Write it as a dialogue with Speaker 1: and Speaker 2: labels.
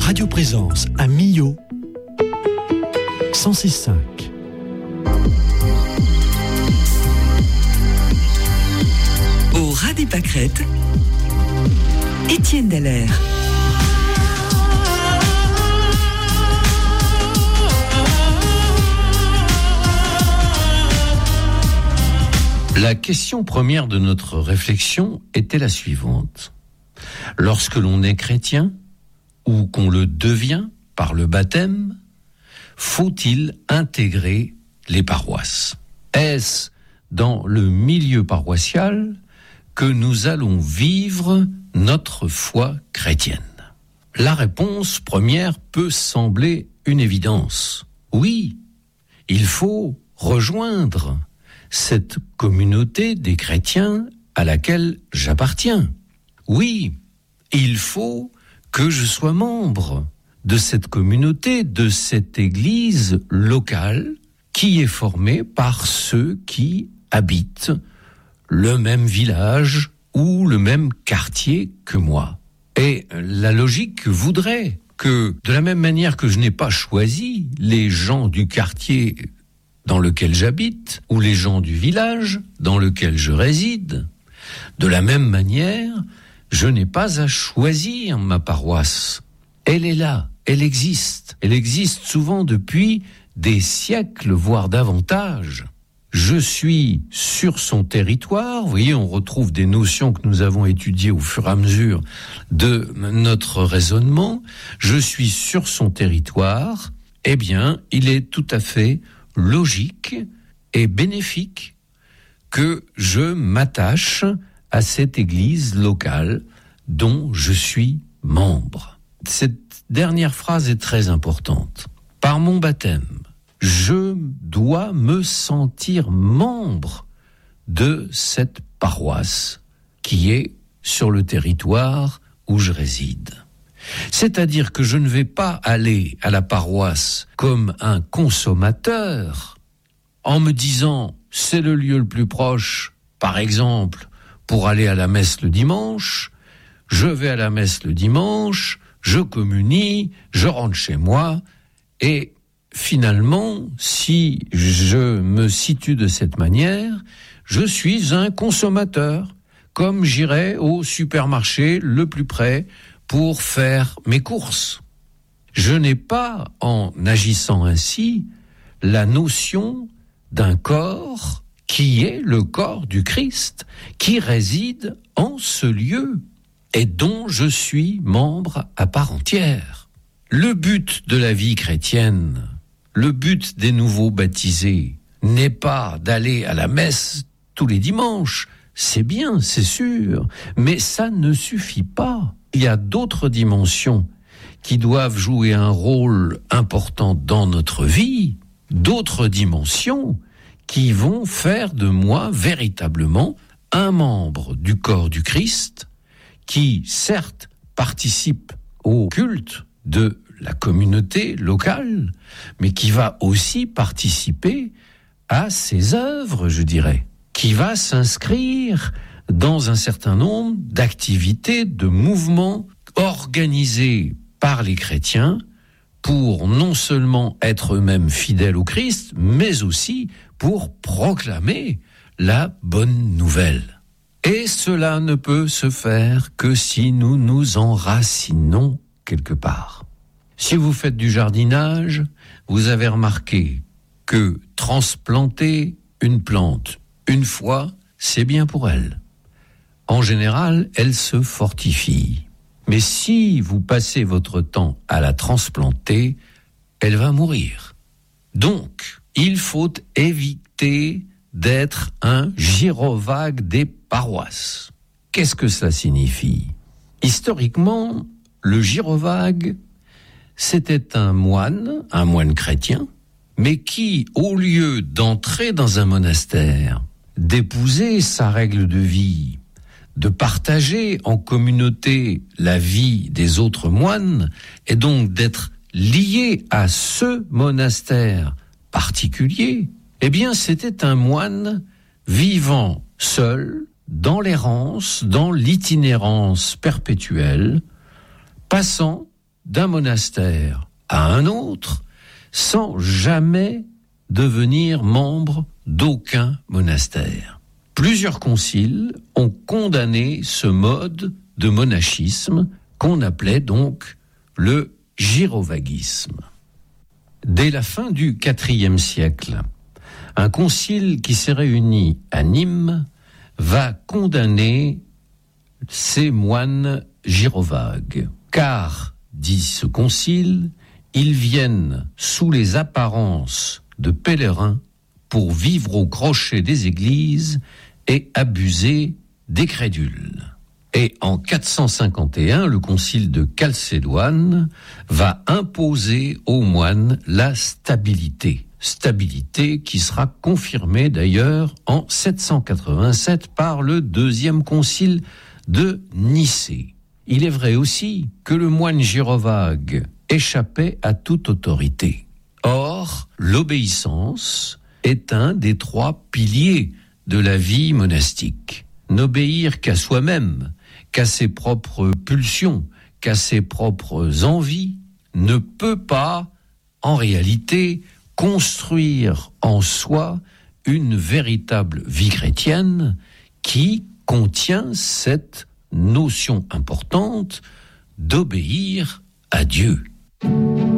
Speaker 1: Radio Présence à Millau, 106.5.
Speaker 2: Au ras des pâquerettes, Étienne Dallaire.
Speaker 3: La question première de notre réflexion était la suivante. Lorsque l'on est chrétien, ou qu'on le devient par le baptême, faut-il intégrer les paroisses ? Est-ce dans le milieu paroissial que nous allons vivre notre foi chrétienne ? La réponse première peut sembler une évidence. Oui, il faut rejoindre cette communauté des chrétiens à laquelle j'appartiens. Oui, il faut que je sois membre de cette communauté, de cette église locale qui est formée par ceux qui habitent le même village ou le même quartier que moi. Et la logique voudrait que, de la même manière que je n'ai pas choisi les gens du quartier dans lequel j'habite, ou les gens du village dans lequel je réside, de la même manière, je n'ai pas à choisir ma paroisse. Elle est là, elle existe souvent depuis des siècles, voire davantage. Je suis sur son territoire, vous voyez, on retrouve des notions que nous avons étudiées au fur et à mesure de notre raisonnement. Je suis sur son territoire, eh bien, il est tout à fait logique et bénéfique que je m'attache à cette église locale dont je suis membre. Cette dernière phrase est très importante. Par mon baptême, je dois me sentir membre de cette paroisse qui est sur le territoire où je réside. C'est-à-dire que je ne vais pas aller à la paroisse comme un consommateur en me disant c'est le lieu le plus proche, par exemple, pour aller à la messe le dimanche. Je vais à la messe le dimanche, je communie, je rentre chez moi et finalement, si je me situe de cette manière, je suis un consommateur, comme j'irai au supermarché le plus près pour faire mes courses. Je n'ai pas, en agissant ainsi, la notion d'un corps qui est le corps du Christ, qui réside en ce lieu et dont je suis membre à part entière. Le but de la vie chrétienne, le but des nouveaux baptisés, n'est pas d'aller à la messe tous les dimanches. C'est bien, c'est sûr, mais ça ne suffit pas. Il y a d'autres dimensions qui doivent jouer un rôle important dans notre vie, d'autres dimensions qui vont faire de moi véritablement un membre du corps du Christ qui, certes, participe au culte de la communauté locale, mais qui va aussi participer à ses œuvres, je dirais, qui va s'inscrire dans un certain nombre d'activités, de mouvements organisés par les chrétiens pour non seulement être eux-mêmes fidèles au Christ, mais aussi pour proclamer la bonne nouvelle. Et cela ne peut se faire que si nous nous enracinons quelque part. Si vous faites du jardinage, vous avez remarqué que transplanter une plante une fois, c'est bien pour elle. En général, elle se fortifie. Mais si vous passez votre temps à la transplanter, elle va mourir. Donc, il faut éviter d'être un gyrovague des paroisses. Qu'est-ce que cela signifie ? Historiquement, le gyrovague, c'était un moine chrétien, mais qui, au lieu d'entrer dans un monastère, d'épouser sa règle de vie, de partager en communauté la vie des autres moines, et donc d'être lié à ce monastère particulier, eh bien c'était un moine vivant seul, dans l'errance, dans l'itinérance perpétuelle, passant d'un monastère à un autre sans jamais devenir membre d'aucun monastère. Plusieurs conciles ont condamné ce mode de monachisme qu'on appelait donc le gyrovagisme. Dès la fin du IVe siècle, un concile qui s'est réuni à Nîmes va condamner ces moines gyrovagues, car, dit ce concile, ils viennent sous les apparences de pèlerins pour vivre au crochet des églises et abuser des crédules. Et en 451, le concile de Chalcédoine va imposer aux moines la stabilité qui sera confirmée d'ailleurs en 787 par le deuxième concile de Nicée. Il est vrai aussi que le moine gyrovague échappait à toute autorité. Or, l'obéissance est un des 3 piliers de la vie monastique. N'obéir qu'à soi-même, qu'à ses propres pulsions, qu'à ses propres envies, ne peut pas, en réalité, construire en soi une véritable vie chrétienne qui contient cette notion importante d'obéir à Dieu.